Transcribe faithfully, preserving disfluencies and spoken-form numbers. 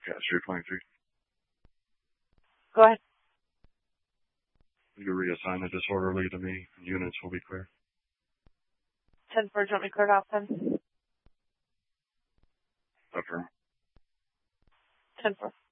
Yes, you're twenty-three. Go ahead. You reassign the disorderly to me. Units will be clear. ten four, do you want me cleared off then? Affirm. ten four.